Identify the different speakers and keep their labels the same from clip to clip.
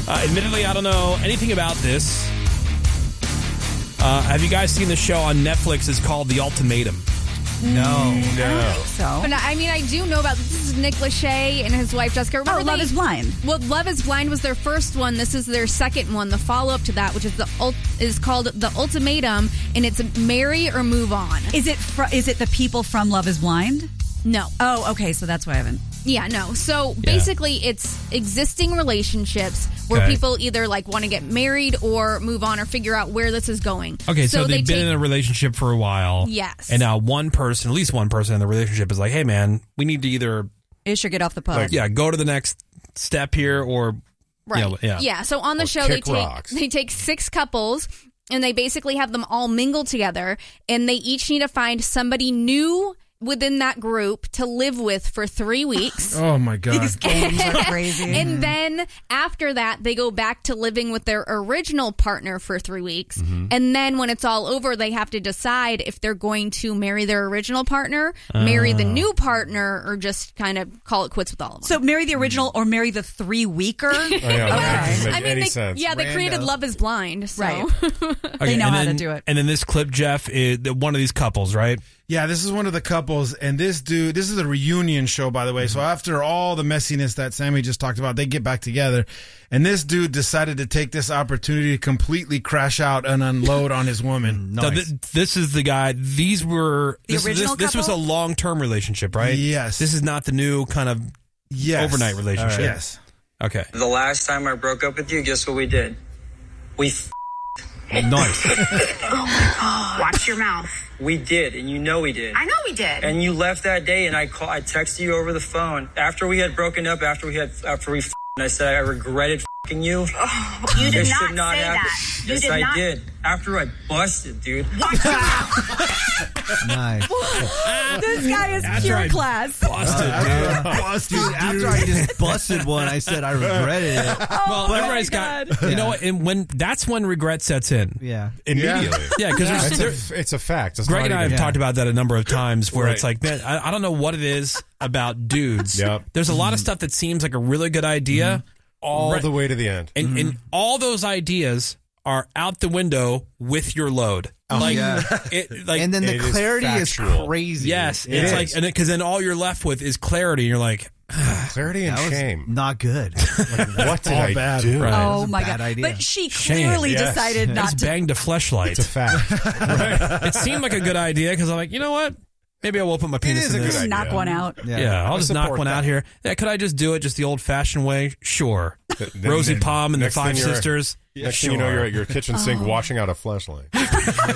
Speaker 1: Admittedly, I don't know anything about this. Have you guys seen the show on Netflix? It's called The Ultimatum.
Speaker 2: No.
Speaker 3: I don't think so.
Speaker 4: But I mean, I do know about this. Is Nick Lachey and his wife Jessica. Remember
Speaker 3: Love is Blind.
Speaker 4: Well, Love is Blind was their first one. This is their second one. The follow-up to that, which is called The Ultimatum, and it's marry or move on.
Speaker 3: Is it the people from Love is Blind?
Speaker 4: No.
Speaker 3: Oh, okay. So that's why I haven't.
Speaker 4: Yeah, no. So basically, it's existing relationships where people either like want to get married or move on or figure out where this is going.
Speaker 1: Okay, so they've been in a relationship for a while.
Speaker 4: Yes.
Speaker 1: And now at least one person in the relationship is like, hey, man, we need to either...
Speaker 3: Ish or get off the pot.
Speaker 1: go to the next step here or...
Speaker 4: Right. Yeah. So on the show, they take 6 couples and they basically have them all mingle together and they each need to find somebody new within that group to live with for 3 weeks.
Speaker 2: Oh my God.
Speaker 3: These games are crazy.
Speaker 4: And then after that, they go back to living with their original partner for 3 weeks. Mm-hmm. And then when it's all over, they have to decide if they're going to marry their original partner, marry the new partner, or just kind of call it quits with all of them.
Speaker 3: So marry the original or marry the 3-weeker?
Speaker 4: They created Love is Blind. So.
Speaker 3: Right. They know how to do it.
Speaker 1: And then this clip, Jeff, is one of these couples, right?
Speaker 2: Yeah, this is one of the couples, and this is a reunion show, by the way. So after all the messiness that Sammy just talked about, they get back together, and this dude decided to take this opportunity to completely crash out and unload on his woman.
Speaker 1: Nice. So this is the guy. This was a long-term relationship, right?
Speaker 2: Yes.
Speaker 1: This is not the new kind of overnight relationship.
Speaker 2: Right. Yes.
Speaker 1: Okay.
Speaker 5: The last time I broke up with you, guess what we did? We
Speaker 1: Nice.
Speaker 6: Oh my God. Watch your mouth.
Speaker 5: We did, and you know we did.
Speaker 6: I know we did.
Speaker 5: And you left that day, and I texted you over the phone after we had broken up. After we I said I regretted f***ing you.
Speaker 6: Oh, you did not say that.
Speaker 5: Yes, I did. After I busted, dude.
Speaker 6: Watch your mouth.
Speaker 7: Nice.
Speaker 3: This guy is pure class.
Speaker 1: Busted, dude.
Speaker 7: After I just busted one, I said I regretted it.
Speaker 1: Well, everybody's got, you know what, and that's when regret sets in.
Speaker 7: Yeah.
Speaker 8: Immediately.
Speaker 1: Yeah, because
Speaker 8: it's a fact. It's
Speaker 1: Greg and I have talked about that a number of times where it's like, man, I don't know what it is about dudes.
Speaker 8: Yep.
Speaker 1: There's a lot of stuff that seems like a really good idea.
Speaker 8: All the way to the end.
Speaker 1: And all those ideas are out the window with your load.
Speaker 7: And then the clarity is crazy.
Speaker 1: Yes. It's like, and because then all you're left with is clarity. And you're like,
Speaker 8: clarity and shame.
Speaker 7: Not good.
Speaker 8: Like, what did I do?
Speaker 1: Right.
Speaker 3: Oh my God.
Speaker 7: Idea.
Speaker 3: But she clearly decided not to.
Speaker 1: Banged a fleshlight.
Speaker 8: It's a fact.
Speaker 1: Right. It seemed like a good idea because I'm like, you know what? Maybe I will put my penis in this.
Speaker 3: Knock one out.
Speaker 1: Yeah, I'll just knock one out here. Yeah, could I just do it just the old-fashioned way? Sure. Rosie Palm and the Five Sisters.
Speaker 8: Next thing you know, you're at your kitchen sink washing out a fleshlight. Like,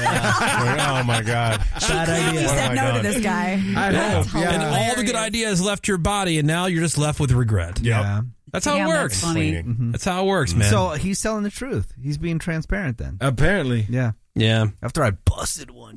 Speaker 8: oh my God.
Speaker 7: Bad idea.
Speaker 3: You said no to this guy.
Speaker 2: I know.
Speaker 1: And all the good ideas left your body, and now you're just left with regret.
Speaker 7: Yeah.
Speaker 1: That's how it works.
Speaker 3: That's funny.
Speaker 1: That's how it works, man.
Speaker 7: So he's telling the truth. He's being transparent then.
Speaker 2: Apparently.
Speaker 7: Yeah.
Speaker 1: Yeah.
Speaker 7: After I busted one.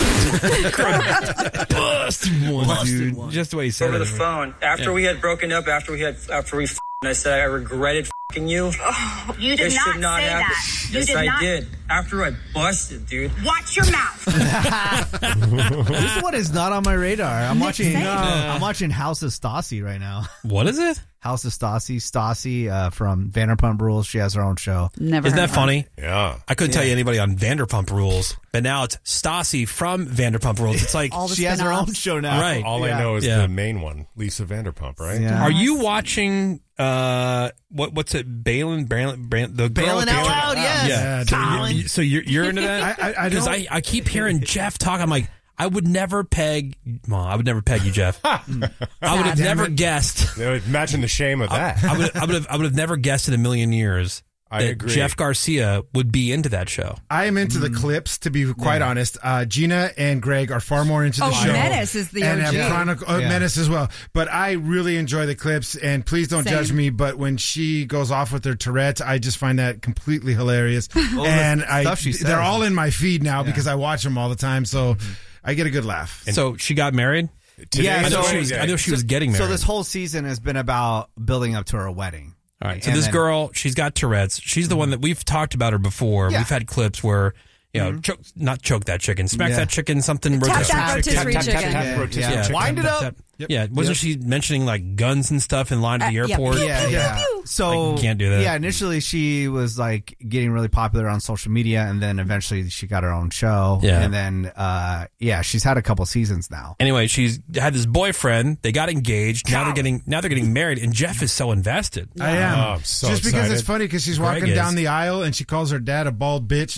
Speaker 1: Busted one, dude. Just the way he said
Speaker 5: Over
Speaker 1: it.
Speaker 5: the phone. After we had broken up, I said I regretted f***ing you.
Speaker 6: Oh, you did not say that.
Speaker 5: Yes, I did. After I busted, dude.
Speaker 6: Watch your mouth.
Speaker 7: This one is not on my radar. I'm watching House of Stassi right now.
Speaker 1: What is it?
Speaker 7: House of Stassi. Stassi from Vanderpump Rules. She has her own show.
Speaker 3: Never.
Speaker 1: Isn't that funny?
Speaker 8: Yeah.
Speaker 1: I couldn't tell you anybody on Vanderpump Rules, but now it's Stassi from Vanderpump Rules. It's like
Speaker 7: she has her own show now.
Speaker 1: Right.
Speaker 8: All I know is the main one, Lisa Vanderpump, right?
Speaker 7: Yeah.
Speaker 1: Are you watching what's it? Balin the girl
Speaker 7: Out Loud, yes.
Speaker 1: Yeah. So you're into that? Because I keep hearing Jeff talk. I'm like, I would never peg you, Jeff. I would have never guessed.
Speaker 8: Imagine the shame of that.
Speaker 1: I would have never guessed in a million years
Speaker 8: I agree.
Speaker 1: Jeff Garcia would be into that show.
Speaker 2: I am into the clips, to be quite honest. Gina and Greg are far more into the show.
Speaker 3: Menace is the
Speaker 2: and
Speaker 3: OG.
Speaker 2: Menace as well. But I really enjoy the clips, and please don't judge me, but when she goes off with her Tourette's, I just find that completely hilarious. And they're all in my feed now because I watch them all the time, so I get a good laugh.
Speaker 1: And so she got married?
Speaker 7: Yeah,
Speaker 1: I know she was getting married.
Speaker 7: So this whole season has been about building up to her wedding.
Speaker 1: All right. So this girl, she's got Tourette's. She's the one that we've talked about her before. Yeah. We've had clips where, you know, not choke that chicken, smack that chicken, something.
Speaker 3: Tap that rotisserie chicken.
Speaker 7: Wind it up.
Speaker 2: Yep.
Speaker 1: Yeah, wasn't she mentioning like guns and stuff in line at the airport?
Speaker 7: Yeah. So
Speaker 1: I can't do that.
Speaker 7: Yeah, initially she was like getting really popular on social media, and then eventually she got her own show.
Speaker 1: Yeah.
Speaker 7: And then she's had a couple seasons now.
Speaker 1: Anyway, she's had this boyfriend. They got engaged. Now they're getting married, and Jeff is so invested.
Speaker 2: I am.
Speaker 8: Oh, I'm so
Speaker 2: just
Speaker 8: excited.
Speaker 2: because it's funny because she's
Speaker 1: Greg
Speaker 2: walking
Speaker 1: is.
Speaker 2: down the aisle and she calls her dad a bald bitch.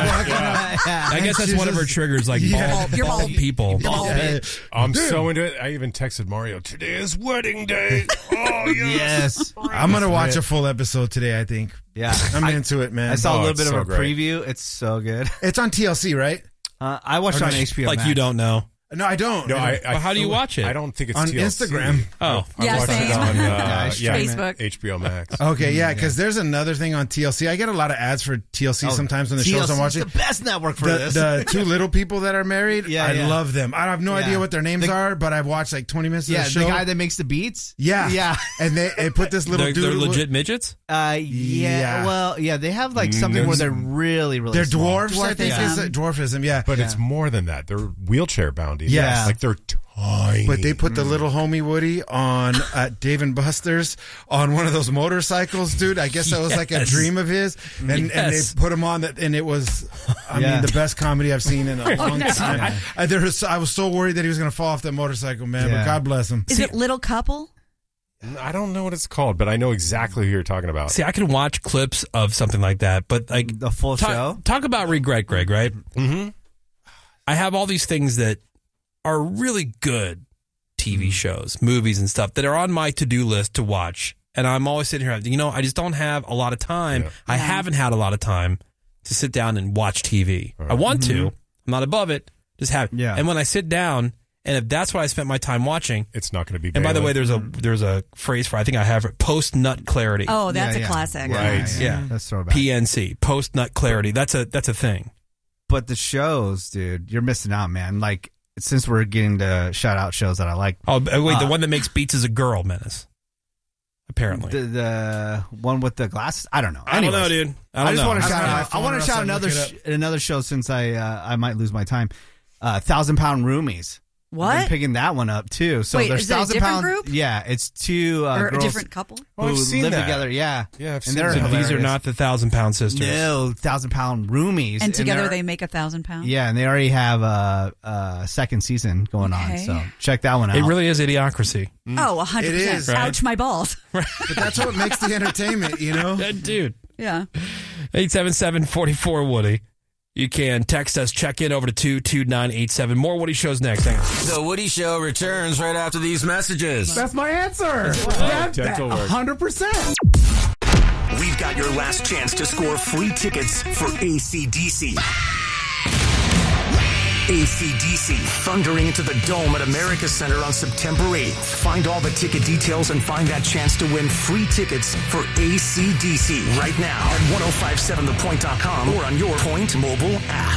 Speaker 1: I guess that's
Speaker 2: she's
Speaker 1: one of her
Speaker 2: just-
Speaker 1: triggers, like bald people.
Speaker 8: I'm so into it. I even texted Mario, today is wedding day. Oh, yes.
Speaker 2: I'm going to watch a full episode today, I think.
Speaker 7: Yeah.
Speaker 2: I'm into it, man.
Speaker 7: I saw a little bit of
Speaker 8: so
Speaker 7: a
Speaker 8: great.
Speaker 7: preview. It's so good.
Speaker 2: It's on TLC, right?
Speaker 7: I watched it on HBO
Speaker 1: Like
Speaker 7: Max.
Speaker 1: you don't know.
Speaker 2: No, I don't.
Speaker 8: No,
Speaker 1: Well, how do you watch it?
Speaker 8: I don't think it's
Speaker 2: On
Speaker 8: TLC.
Speaker 2: Instagram.
Speaker 1: Oh,
Speaker 8: I
Speaker 3: Yeah,
Speaker 8: watched
Speaker 3: same.
Speaker 8: it on
Speaker 3: Facebook.
Speaker 8: HBO Max.
Speaker 2: Okay, yeah, because there's another thing on TLC. I get a lot of ads for TLC sometimes when the shows I'm
Speaker 7: TLC 's
Speaker 2: watching.
Speaker 7: the best network for this.
Speaker 2: The two little people that are married,
Speaker 7: Yeah,
Speaker 2: I
Speaker 7: yeah.
Speaker 2: love them. I have no
Speaker 7: Yeah.
Speaker 2: idea what their names are, but I've watched like 20 minutes of
Speaker 7: yeah,
Speaker 2: the show.
Speaker 7: the guy that makes the beats.
Speaker 2: yeah.
Speaker 7: Yeah.
Speaker 2: And they put this little
Speaker 1: they're
Speaker 2: dude.
Speaker 1: legit midgets.
Speaker 2: Yeah.
Speaker 7: Well, yeah, they have like something where they're really, really
Speaker 2: They're
Speaker 7: small.
Speaker 2: dwarfs, I think.
Speaker 3: Dwarfism.
Speaker 2: Is it? Dwarfism, yeah.
Speaker 8: But it's more than that. They're wheelchair bound. Even.
Speaker 2: Yes.
Speaker 8: Like they're tiny.
Speaker 2: But they put the little homie Woody on at Dave and Buster's on one of those motorcycles, dude. I guess that was like a
Speaker 1: Yes.
Speaker 2: dream of his, and they put him on that, and it was, I mean, the best comedy I've seen in a long time. I was so worried that he was going to fall off that motorcycle, man.
Speaker 7: Yeah.
Speaker 2: But God bless him.
Speaker 3: Is it Little Couple?
Speaker 8: I don't know what it's called, but I know exactly who you're talking about.
Speaker 1: See, I can watch clips of something like that, but like
Speaker 7: The full show.
Speaker 1: Talk about regret, Greg. Right? Mm-hmm. I have all these things that are really good TV shows, movies, and stuff that are on my to-do list to watch, and I'm always sitting here. I just don't have a lot of time.
Speaker 8: Yeah.
Speaker 1: I haven't had a lot of time to sit down and watch TV. I want to. I'm not above it. Just have.
Speaker 7: Yeah.
Speaker 1: And when I sit down, and if that's what I spent my time watching,
Speaker 8: It's not going to be.
Speaker 1: and by the way,
Speaker 8: Balin.
Speaker 1: there's a phrase for, I think I have it, post nut clarity.
Speaker 3: Oh, that's
Speaker 7: Yeah,
Speaker 3: a classic.
Speaker 8: Right.
Speaker 1: Yeah.
Speaker 7: That's throwback.
Speaker 1: PNC, post nut clarity. That's a thing.
Speaker 7: But the shows, dude, you're missing out, man. Like, since we're getting to shout out shows that I like.
Speaker 1: Oh, wait, the one that makes beats is a girl, Menace. Apparently.
Speaker 7: The one with the glasses? I don't know.
Speaker 1: I don't know, dude. I
Speaker 7: just
Speaker 1: don't
Speaker 7: want
Speaker 1: know.
Speaker 7: to shout
Speaker 2: I
Speaker 7: out. I want to shout
Speaker 2: look
Speaker 7: another show since I might lose my time. 1,000-Pound Roomies. I've
Speaker 3: What?
Speaker 7: been picking that one up too. So
Speaker 3: Wait,
Speaker 7: there's
Speaker 3: is it a
Speaker 7: 1,000
Speaker 3: different
Speaker 7: pound
Speaker 3: group?
Speaker 7: Yeah, it's two
Speaker 3: Or a
Speaker 7: girls
Speaker 3: different couple?
Speaker 8: Oh, I've
Speaker 7: who
Speaker 8: seen
Speaker 7: live
Speaker 8: that.
Speaker 7: together. Yeah,
Speaker 8: Yeah, I've
Speaker 7: and
Speaker 8: seen
Speaker 7: they're
Speaker 8: that.
Speaker 1: So these are
Speaker 7: hilarious.
Speaker 1: not the 1,000-pound sisters.
Speaker 7: No, 1,000-pound roomies,
Speaker 3: And together
Speaker 7: they're-
Speaker 3: they make 1,000 pounds?
Speaker 7: Yeah, and they already have a second season going on.
Speaker 3: Okay.
Speaker 7: So check that one out.
Speaker 1: It really is idiocracy.
Speaker 3: Oh, 100%.
Speaker 2: It is,
Speaker 1: right?
Speaker 3: Ouch, my balls.
Speaker 2: But that's what makes the entertainment, you know?
Speaker 1: Dude.
Speaker 3: Yeah.
Speaker 1: 877-44-WOODY. You can text us, check in over to 22987. More Woody Shows next. Hang on.
Speaker 9: The Woody Show returns right after these messages.
Speaker 10: That's my answer.
Speaker 8: dental work.
Speaker 10: 100%.
Speaker 11: We've got your last chance to score free tickets for AC/DC. AC/DC, thundering into the Dome at America Center on September 8th. Find all the ticket details and find that chance to win free tickets for AC/DC right now at 1057thepoint.com or on your Point mobile app.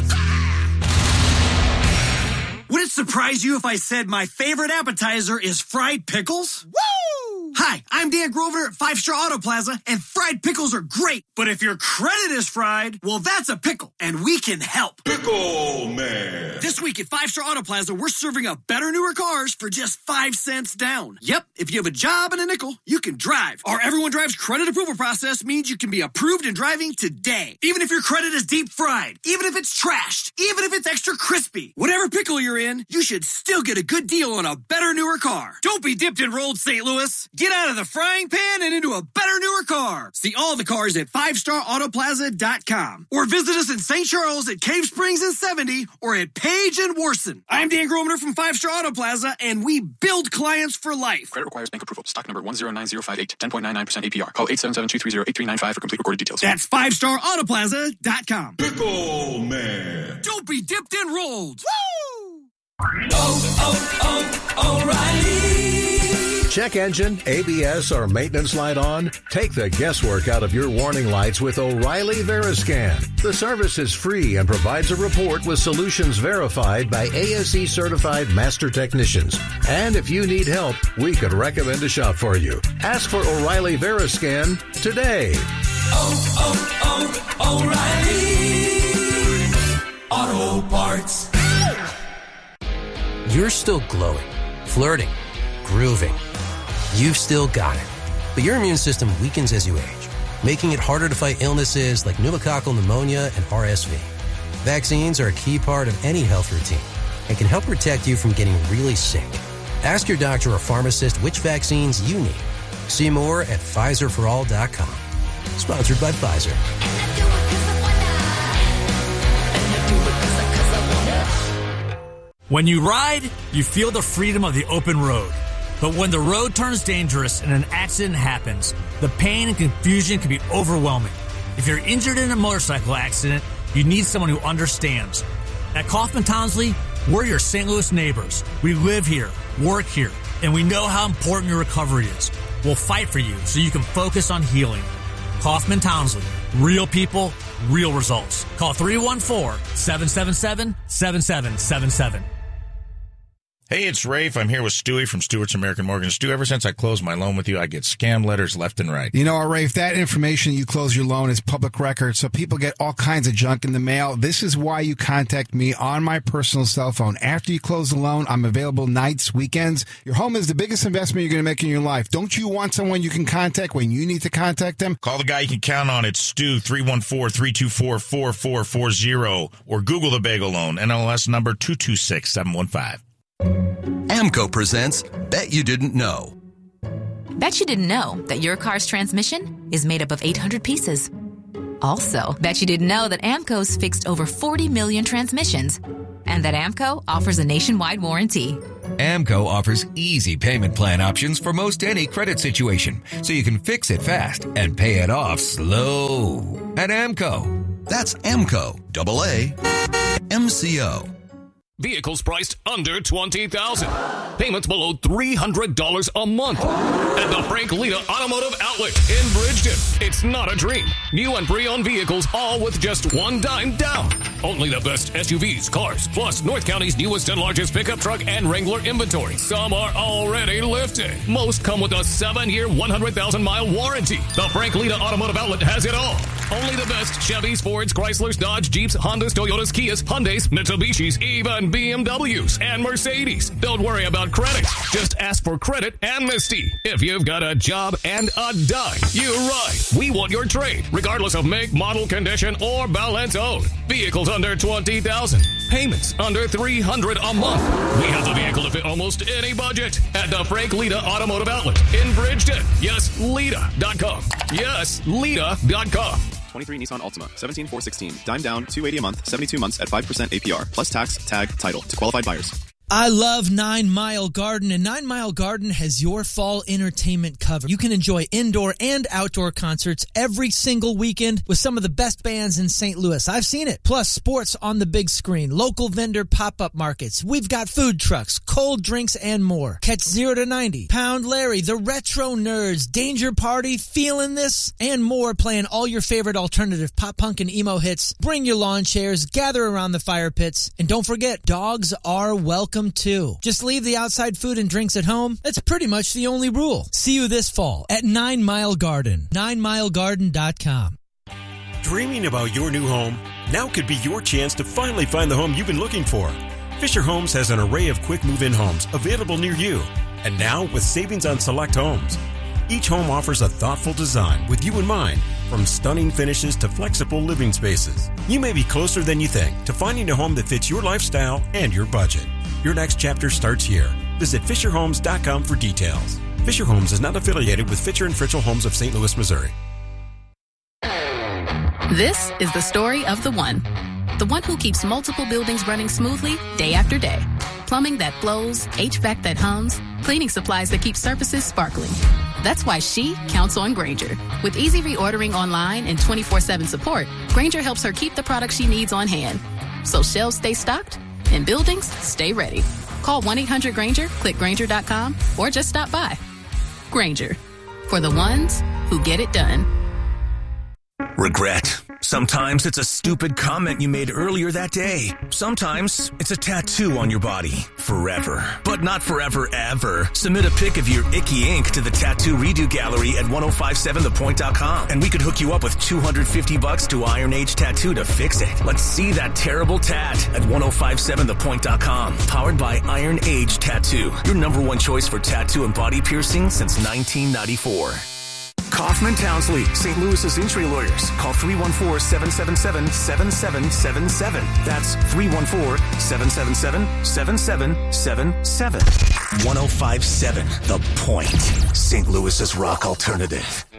Speaker 12: Would it surprise you if I said my favorite appetizer is fried pickles? Woo! Hi, I'm Dan Grosvenor at 5 Star Auto Plaza, and fried pickles are great. But if your credit is fried, well, that's a pickle, and we can help. Pickle Man. This week at 5 Star Auto Plaza, we're serving up better, newer cars for just 5 cents down. Yep, if you have a job and a nickel, you can drive. Our Everyone Drives credit approval process means you can be approved and driving today. Even if your credit is deep fried, even if it's trashed, even if it's extra crispy, whatever pickle you're in, you should still get a good deal on a better, newer car. Don't be dipped and rolled, St. Louis. Get out of the frying pan and into a better, newer car. See all the cars at 5starautoplaza.com or visit us in St. Charles at Cave Springs and 70 or at Page and Warson. I'm Dan Grosvenor from 5 Star Auto Plaza, and we build clients for life.
Speaker 13: Credit requires bank approval. Stock number 109058. 10.99% APR. Call 877-230-8395 for complete recorded details.
Speaker 12: That's 5starautoplaza.com. Pickle Man. Don't be dipped and rolled. Woo!
Speaker 14: O'Reilly. Check engine, ABS, or maintenance light on? Take the guesswork out of your warning lights with O'Reilly Veriscan. The service is free and provides a report with solutions verified by ASE certified master technicians. And if you need help, we could recommend a shop for you. Ask for O'Reilly Veriscan today.
Speaker 9: O'Reilly Auto Parts. You're still glowing, flirting,
Speaker 10: grooving. You've still got it, but your immune system weakens as you age, making it harder to fight illnesses like pneumococcal pneumonia and RSV. Vaccines are a key part of any health routine and can help protect you from getting really sick. Ask your doctor or pharmacist which vaccines you need. See more at PfizerForAll.com. Sponsored by Pfizer.
Speaker 15: When you ride, you feel the freedom of the open road. But when the road turns dangerous and an accident happens, the pain and confusion can be overwhelming. If you're injured in a motorcycle accident, you need someone who understands. At Kaufman Townsley, we're your St. Louis neighbors. We live here, work here, and we know how important your recovery is. We'll fight for you so you can focus on healing. Kaufman Townsley. Real people, real results. Call 314-777-7777.
Speaker 16: Hey, it's Rafe. I'm here with Stewie from Stewart's American Mortgage. Stu, ever since I closed my loan with you, I get scam letters left and right.
Speaker 17: You know what, Rafe? That information you close your loan is public record, so people get all kinds of junk in the mail. This is why you contact me on my personal cell phone. After you close the loan, I'm available nights, weekends. Your home is the biggest investment you're going to make in your life. Don't you want someone you can contact when you need to contact them?
Speaker 16: Call the guy you can count on. It's Stu, 314-324-4440, or Google the Bagel Loan, NLS number 226715.
Speaker 18: AMCO presents Bet You Didn't Know.
Speaker 19: Bet you didn't know that your car's transmission is made up of 800 pieces. Also, bet you didn't know that AMCO's fixed over 40 million transmissions and that AMCO offers a nationwide warranty.
Speaker 20: AMCO offers easy payment plan options for most any credit situation, so you can fix it fast and pay it off slow. At AMCO.
Speaker 18: That's AMCO, AA, MCO.
Speaker 21: Vehicles priced under $20,000. Payments below $300 a month. At the Frank Lita Automotive Outlet in Bridgeton. It's not a dream. New and pre-owned vehicles, all with just $1 down. Only the best SUVs, cars, plus North County's newest and largest pickup truck and Wrangler inventory. Some are already lifted. Most come with a 7-year, 100,000-mile warranty. The Frank Lita Automotive Outlet has it all. Only the best Chevys, Fords, Chryslers, Dodge, Jeeps, Hondas, Toyotas, Kias, Hyundais, Mitsubishis, even BMWs and Mercedes. Don't worry about credit. Just ask for credit amnesty. If you've got a job and a dime, you're right. We want your trade, regardless of make, model, condition, or balance owed. Vehicles under $20,000. Payments under $300 a month. We have the vehicle to fit almost any budget at the Frank Lita Automotive Outlet in Bridgeton. Yes, Lita.com. Yes, Lita.com.
Speaker 13: 23 Nissan Altima, 17,416. Dime down, $280 a month, 72 months at 5% APR, plus tax, tag, title to qualified buyers.
Speaker 22: I love 9 Mile Garden, and 9 Mile Garden has your fall entertainment covered. You can enjoy indoor and outdoor concerts every single weekend with some of the best bands in St. Louis. I've seen it. Plus sports on the big screen, local vendor pop-up markets. We've got food trucks, cold drinks, and more. Catch 0 to 90, Pound Larry, the Retro Nerds, Danger Party, Feeling This, and more, playing all your favorite alternative pop punk and emo hits. Bring your lawn chairs, gather around the fire pits, and don't forget, dogs are welcome too. Just leave the outside food and drinks at home. That's pretty much the only rule. See you this fall at 9 Mile Garden. 9milegarden.com.
Speaker 23: Dreaming about your new home? Now could be your chance to finally find the home you've been looking for. Fisher Homes has an array of quick move-in homes available near you. And now with savings on select homes. Each home offers a thoughtful design with you in mind, from stunning finishes to flexible living spaces. You may be closer than you think to finding a home that fits your lifestyle and your budget. Your next chapter starts here. Visit FisherHomes.com for details. Fisher Homes is not affiliated with Fisher & Fritchell Homes of St. Louis, Missouri.
Speaker 19: This is the story of the one who keeps multiple buildings running smoothly day after day. Plumbing that flows, HVAC that hums, cleaning supplies that keep surfaces sparkling. That's why she counts on Grainger. With easy reordering online and 24/7 support, Grainger helps her keep the products she needs on hand. So shelves stay stocked and buildings stay ready. Call 1-800-GRAINGER, click Grainger.com, or just stop by. Grainger, for the ones who get it done.
Speaker 11: Regret, Sometimes it's a stupid comment you made earlier that day. Sometimes it's a tattoo on your body. Forever. But not forever ever. Submit a pic of your icky ink to the Tattoo Redo Gallery at 1057thepoint.com, and we could hook you up with $250 to Iron Age Tattoo to fix it. Let's see that terrible tat at 1057thepoint.com. Powered by Iron Age Tattoo. Your number one choice for tattoo and body piercing since 1994. Kaufman Townsley, St. Louis's injury lawyers. Call 314-777-7777. That's 314-777-7777. 1057 The Point, St. Louis's rock alternative.